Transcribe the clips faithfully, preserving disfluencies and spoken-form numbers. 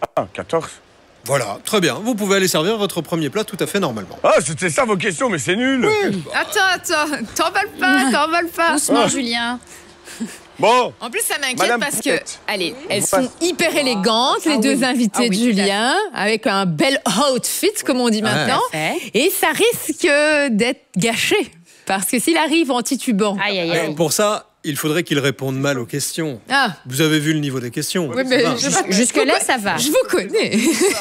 Ah, quatorze. Voilà, très bien. Vous pouvez aller servir votre premier plat tout à fait normalement. Ah, c'était ça vos questions, mais c'est nul. Oui. Attends, attends, t'emballes pas, t'emballes pas. Doucement, Ah. Julien. Bon. En plus, ça m'inquiète Madame parce Poulette. que, allez, elles Vous sont passe- hyper élégantes, les Ah deux oui. invités Ah oui, de tout à fait. Julien, avec un bel outfit, comme on dit maintenant. Parfait. Et ça risque d'être gâché. Parce que s'il arrive en titubant. Aïe, aïe, Mais aïe. pour ça, il faudrait qu'il réponde mal aux questions. Ah, Vous avez vu le niveau des questions. oui, mais Ça va. je, Jusque-là, ça va. je vous connais.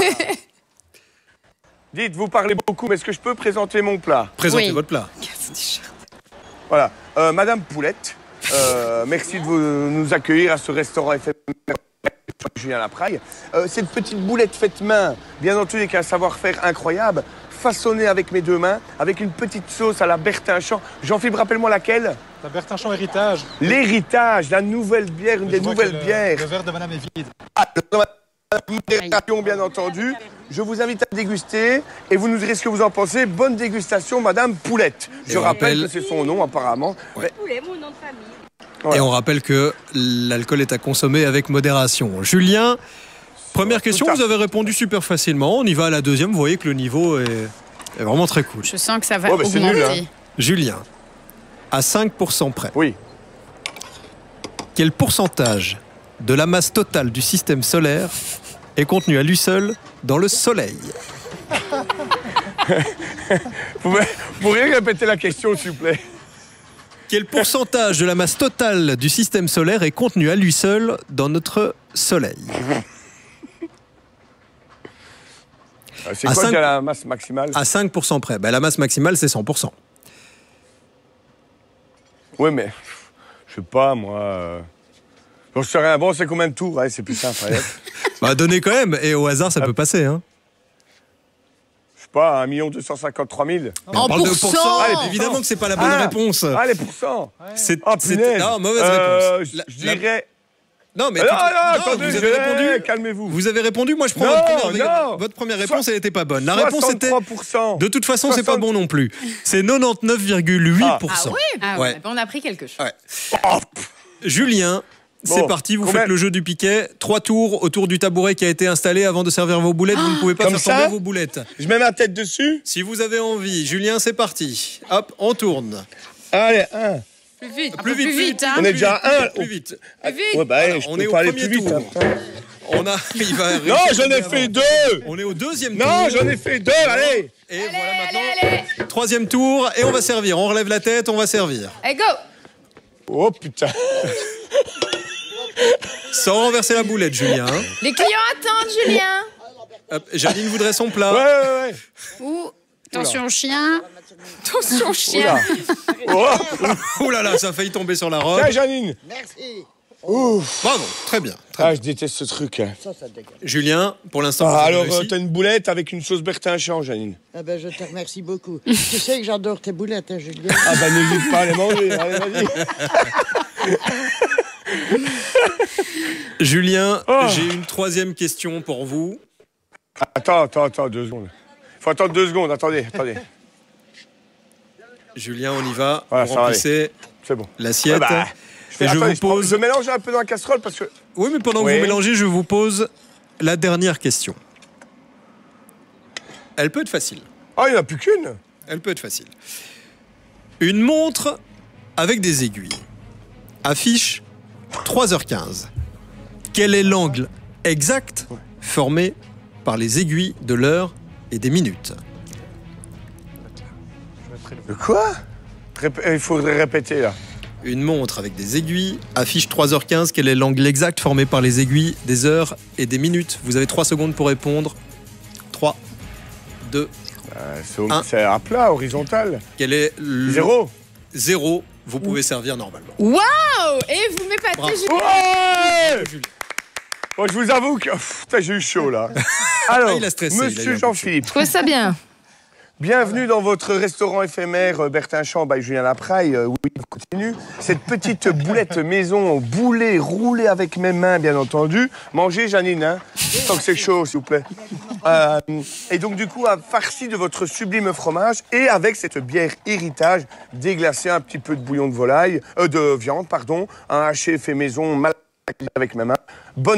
Dites, vous parlez beaucoup, mais est-ce que je peux présenter mon plat? Présentez Oui. votre plat. Voilà. Euh, Madame Poulette, euh, merci de vous- nous accueillir à ce restaurant F M Julien Lapraille. Euh, cette petite boulette faite main, bien entendu avec un savoir-faire incroyable, façonnée avec mes deux mains, avec une petite sauce à la Bertinchamp. Jean-Philippe, rappelle-moi laquelle? La Bertinchamp Héritage. L'héritage, la nouvelle bière, une Je des vois nouvelles que le- bières. Le verre de madame est vide. Ah, le- modération, bien entendu. Je vous invite à déguster et vous nous direz ce que vous en pensez. Bonne dégustation, Madame Poulette. Je Et on rappelle rappelle- que c'est son nom, apparemment. Mais- Poulet, mon nom de famille. Voilà. Et on rappelle que l'alcool est à consommer avec modération. Julien, première question, Tout à vous avez répondu super facilement. On y va à la deuxième, vous voyez que le niveau est, est vraiment très cool. Je sens que ça va Oh, bah, c'est augmenter. nul, hein. Julien, à cinq pour cent près, Oui. quel pourcentage de la masse totale du système solaire est contenu à lui seul dans le Soleil? Vous pouvez- vous pourriez répéter la question, s'il vous plaît? Quel pourcentage de la masse totale du système solaire est contenu à lui seul dans notre Soleil? Euh, C'est À quoi cinq- déjà la masse maximale? À cinq pour cent près. Ben, la masse maximale, c'est cent pour cent. Oui, mais je sais pas, moi. Euh... J'en sais rien. Bon, c'est combien de tours? Ouais, c'est plus simple. allez. Bah, donnez quand même, et au hasard, ça peut passer. Hein. Je sais pas, un million deux cent cinquante-trois mille. Mais on En parle de pourcent. pourcent. Allez, Évidemment que c'est pas la bonne Ah. réponse. Ah, les pourcents. C'est, Oh, c'est- punaise. non, mauvaise Euh, réponse. je La- je la- dirais... Non, mais Euh, tout- non, non, non, attendez, vous je- avez répondu. calmez-vous. Vous avez répondu. Moi, je prends Non, votre, première, non. votre première réponse. Elle n'était pas bonne. La réponse était. soixante-trois pour cent. De toute façon, c'est pas soixante bon non plus. C'est quatre-vingt-dix-neuf virgule huit pour cent. Ah oui, Ah ouais. Eh ben, on a appris quelque chose. Ouais. Julien, c'est Bon, parti. Vous combien- faites le jeu du piquet. Trois tours autour du tabouret qui a été installé avant de servir vos boulettes. Vous ne pouvez pas Comme faire ça tomber vos boulettes. Je mets ma tête dessus. Si vous avez envie, Julien, c'est parti. Hop, on tourne. Allez, un. Plus vite. Plus vite, plus vite, hein. On est déjà à un. Plus vite. Plus vite. Ouais, bah, Alors, je on peux est au pas aller premier plus vite. tour. hein. On a. Il va Non, j'en ai fait deux. On est au deuxième Non, tour. j'en ai fait deux, allez. Et voilà maintenant. Troisième tour et on va servir. On relève la tête, on va servir. Allez, go. Oh putain. Sans renverser la boulette, Julien. hein. Les clients attendent, Julien. Hop, Janine voudrait son plat. Ouais, ouais, ouais. Ouh, attention au chien. Attention, chien. Oula. Oh. Ouh là là, ça a failli tomber sur la robe. Tiens, Janine. Bravo, très bien. Très Ah, bien. je déteste ce truc. hein. Julien, pour l'instant, Ah, vous avez alors, réussi. euh, t'as une boulette avec une sauce Bertinchamp, Janine. Ah ben, je te remercie beaucoup. Tu sais que j'adore tes boulettes, hein, Julien. Ah bah n'hésite pas à les manger. Allez, vas-y. Julien, Oh. j'ai une troisième question pour vous. Attends, attends, attends, deux secondes. Faut attendre deux secondes, attendez, attendez. Julien, on y va. Voilà, vous ça va remplissez C'est bon. l'assiette. Ouais, bah, je, fais- Et je attendez, vous pose. je mélange un peu dans la casserole parce que... Oui, mais pendant que Oui. vous mélangez, je vous pose la dernière question. Elle peut être facile. Oh, il n'y en a plus qu'une. Elle peut être facile. Une montre avec des aiguilles affiche trois heures quinze. Quel est l'angle exact formé par les aiguilles de l'heure et des minutes? De quoi? Rép- Il faudrait répéter, là. Une montre avec des aiguilles affiche trois heures quinze. Quel est l'angle exact formé par les aiguilles des heures et des minutes? Vous avez trois secondes pour répondre. trois, deux, Euh, c'est au- Un. c'est à plat, horizontal. quel est le... Zéro. Zéro. Vous pouvez servir normalement. Waouh. Et vous m'épatez, Bravo. Julien. Ouais. Bon, je vous avoue que pff, putain, j'ai eu chaud, là. Alors, Ah, il a stressé, il a eu un peu monsieur de Jean-Philippe, Je trouve ça bien. bienvenue dans votre restaurant éphémère euh, Bertinchamp by Julien Lapraille. Euh, oui, on continue. Cette petite boulette maison, boulée, roulée avec mes mains, bien entendu. Mangez, Janine, hein, tant que c'est chaud, s'il vous plaît. Euh, et donc, du coup, farci de votre sublime fromage et avec cette bière héritage déglacée, un petit peu de bouillon de volaille, euh, de viande, pardon, un haché fait maison, mal avec mes mains. Bonne